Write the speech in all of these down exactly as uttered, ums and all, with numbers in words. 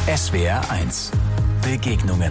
S W R eins. Begegnungen.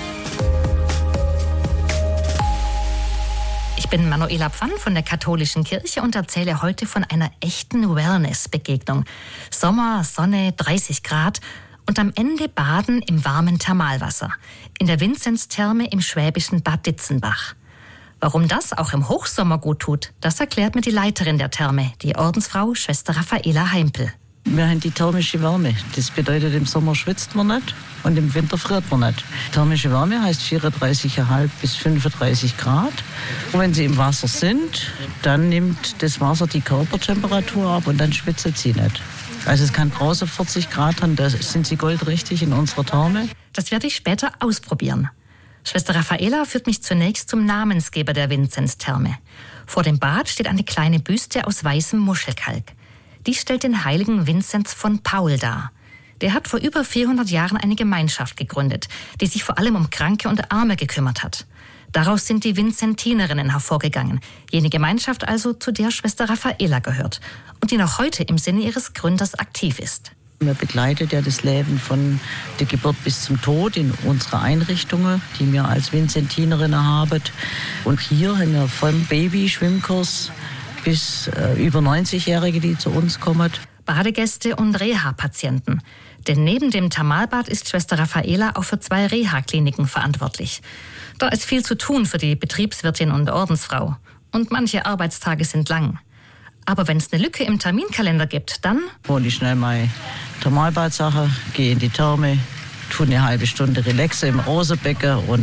Ich bin Manuela Pfann von der Katholischen Kirche und erzähle heute von einer echten Wellness-Begegnung. Sommer, Sonne, dreißig Grad und am Ende baden im warmen Thermalwasser. In der Vinzenztherme im schwäbischen Bad Ditzenbach. Warum das auch im Hochsommer gut tut, das erklärt mir die Leiterin der Therme, die Ordensfrau Schwester Raffaela Heimpel. Wir haben die thermische Wärme. Das bedeutet, im Sommer schwitzt man nicht und im Winter friert man nicht. Thermische Wärme heißt vierunddreißig Komma fünf bis fünfunddreißig Grad. Und wenn sie im Wasser sind, dann nimmt das Wasser die Körpertemperatur ab und dann schwitzt sie nicht. Also es kann draußen vierzig Grad haben, da sind sie goldrichtig in unserer Therme. Das werde ich später ausprobieren. Schwester Raffaela führt mich zunächst zum Namensgeber der Vinzenztherme. Vor dem Bad steht eine kleine Büste aus weißem Muschelkalk. Die stellt den heiligen Vinzenz von Paul dar. Der hat vor über vierhundert Jahren eine Gemeinschaft gegründet, die sich vor allem um Kranke und Arme gekümmert hat. Daraus sind die Vinzentinerinnen hervorgegangen, jene Gemeinschaft also, zu der Schwester Raffaela gehört und die noch heute im Sinne ihres Gründers aktiv ist. Wir begleiten ja das Leben von der Geburt bis zum Tod in unsere Einrichtungen, die wir als Vinzentinerinnen haben. Und hier haben wir vom Baby-Schwimmkurs bis äh, über neunzigjährige, die zu uns kommen. Badegäste und Reha-Patienten. Denn neben dem Thermalbad ist Schwester Raffaela auch für zwei Reha-Kliniken verantwortlich. Da ist viel zu tun für die Betriebswirtin und Ordensfrau. Und manche Arbeitstage sind lang. Aber wenn es eine Lücke im Terminkalender gibt, dann hole ich schnell meine Thermalbadsache, gehe in die Therme, tue eine halbe Stunde relaxe im Rosenbecken und